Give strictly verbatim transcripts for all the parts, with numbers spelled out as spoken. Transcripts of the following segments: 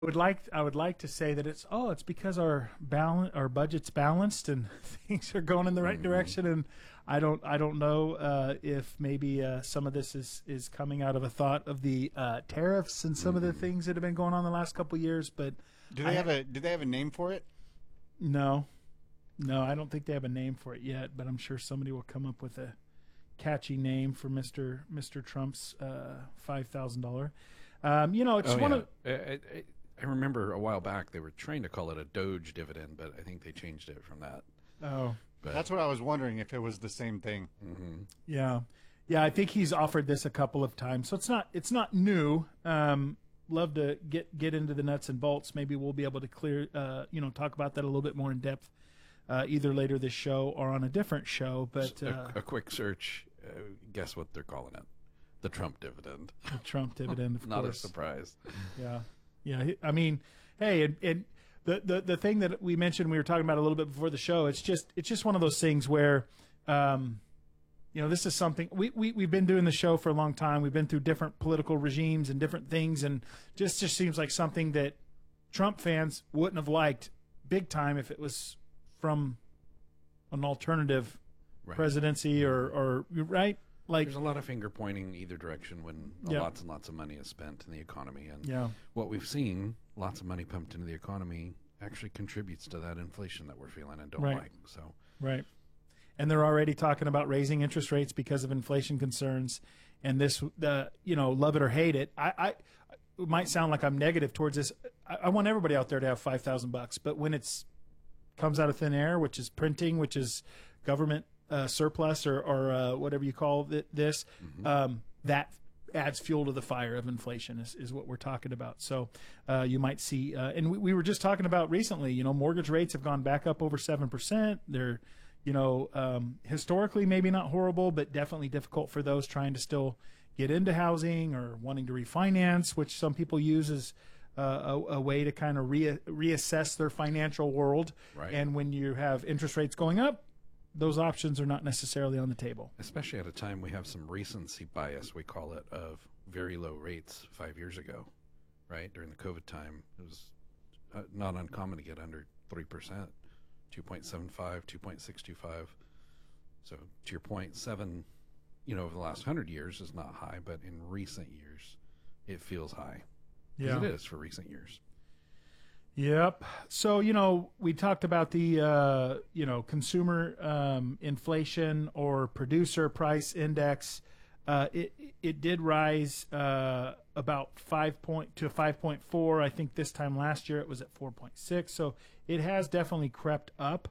would like I would like to say that it's oh it's because our balance our budget's balanced and things are going in the right mm-hmm. direction, and I don't I don't know uh, if maybe uh, some of this is, is coming out of a thought of the uh, tariffs and some mm-hmm. of the things that have been going on the last couple of years. But do they I, have a do they have a name for it? No, no, I don't think they have a name for it yet. But I'm sure somebody will come up with a catchy name for Mister Mister Trump's uh, five thousand dollar. Um, you know, it's oh, one yeah. of. I, I, I remember a while back they were trying to call it a Doge dividend, but I think they changed it from that. Oh, but. That's what I was wondering, if it was the same thing. Mm-hmm. Yeah, yeah. I think he's offered this a couple of times, so it's not it's not new. Um, love to get get into the nuts and bolts. Maybe we'll be able to clear, uh, you know, talk about that a little bit more in depth, uh, either later this show or on a different show. But uh, a, a quick search, uh, guess what they're calling it? The Trump dividend. The Trump dividend, of Not course. a surprise. Yeah. Yeah. I mean, hey, and, and the, the, the thing that we mentioned, we were talking about a little bit before the show, it's just it's just one of those things where, um, you know, this is something, we, we, we've been doing the show for a long time. We've been through different political regimes and different things, and just, just seems like something that Trump fans wouldn't have liked big time if it was from an alternative right. presidency or, or, right? Like, there's a lot of finger pointing either direction when yeah. lots and lots of money is spent in the economy. And yeah. what we've seen, lots of money pumped into the economy, actually contributes to that inflation that we're feeling and don't right. like. So Right. And they're already talking about raising interest rates because of inflation concerns. And this, the you know, love it or hate it. I, I it might sound like I'm negative towards this. I, I want everybody out there to have five thousand bucks. But when it's comes out of thin air, which is printing, which is government Uh, surplus or, or uh, whatever you call it, this, mm-hmm. um, that adds fuel to the fire of inflation is, is what we're talking about. So uh, you might see, uh, and we, we were just talking about recently, you know, mortgage rates have gone back up over seven percent. They're, you know, um, historically maybe not horrible, but definitely difficult for those trying to still get into housing or wanting to refinance, which some people use as Uh, a, a way to kind of re- reassess their financial world. Right. And when you have interest rates going up, those options are not necessarily on the table. Especially at a time we have some recency bias, we call it, of very low rates five years ago, right? During the COVID time, it was uh, not uncommon to get under three percent, two point seven five, two point six two five. So to your point, seven, you know, over the last one hundred years is not high, but in recent years, it feels high. Yeah. It is for recent years. Yep. So, you know, we talked about the, uh, you know, consumer um, inflation or producer price index. Uh, it it did rise uh, about five point to five point four. I think this time last year it was at four point six. So it has definitely crept up,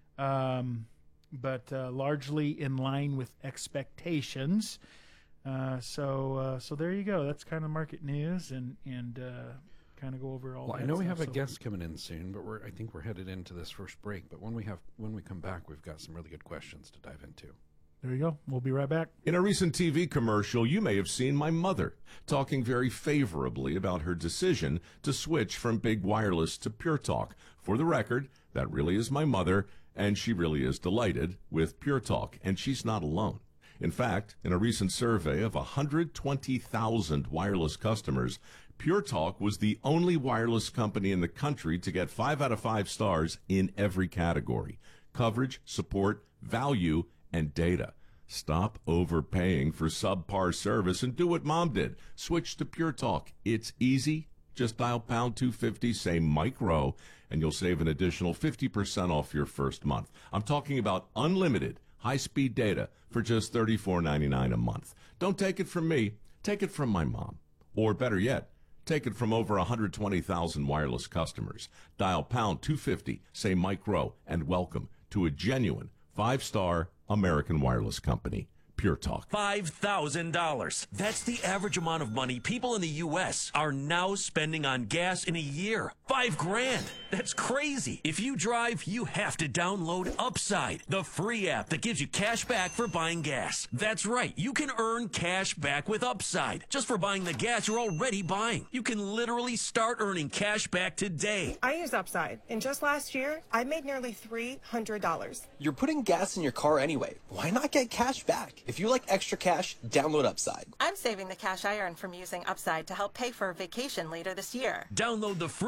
um, but uh, largely in line with expectations. Uh, so uh, so there you go. That's kind of market news, and and. Uh, kind of go over all well, that I know we stuff, have a so. guest coming in soon, but we're I think we're headed into this first break. But when we have when we come back, we've got some really good questions to dive into. There you go. We'll be right back. In a recent T V commercial, you may have seen my mother talking very favorably about her decision to switch from Big Wireless to Pure Talk. For the record, that really is my mother, and she really is delighted with Pure Talk, and she's not alone. In fact, in a recent survey of one hundred twenty thousand wireless customers, Pure Talk was the only wireless company in the country to get five out of five stars in every category: coverage, support, value, and data. Stop overpaying for subpar service and do what Mom did. Switch to Pure Talk. It's easy. Just dial pound two fifty, say Mike Rowe, and you'll save an additional fifty percent off your first month. I'm talking about unlimited high-speed data for just thirty-four ninety-nine a month. Don't take it from me. Take it from my mom. Or better yet, take it from over one hundred twenty thousand wireless customers. Dial pound two fifty, say Mike Rowe, and welcome to a genuine five-star American wireless company. Pure Talk. five thousand dollars. That's the average amount of money people in the U S are now spending on gas in a year. Five grand. That's crazy. If you drive, you have to download Upside, the free app that gives you cash back for buying gas. That's right. You can earn cash back with Upside just for buying the gas you're already buying. You can literally start earning cash back today. I use Upside, and just last year, I made nearly three hundred dollars. You're putting gas in your car anyway. Why not get cash back? If you like extra cash, download Upside. I'm saving the cash I earned from using Upside to help pay for a vacation later this year. Download the free